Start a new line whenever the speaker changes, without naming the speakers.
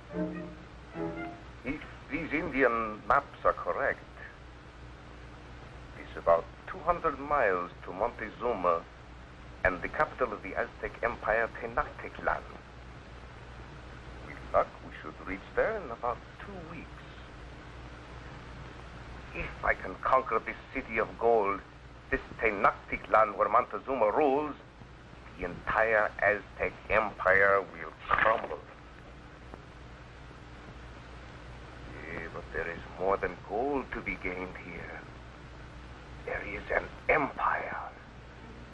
If these Indian maps are correct, it's about 200 miles to Montezuma and the capital of the Aztec Empire, Tenochtitlan. With luck, we should reach there in about 2 weeks. If I can conquer this city of gold, this Tenochtitlan where Montezuma rules, the entire Aztec Empire will crumble. Yeah, but there is more than gold to be gained here.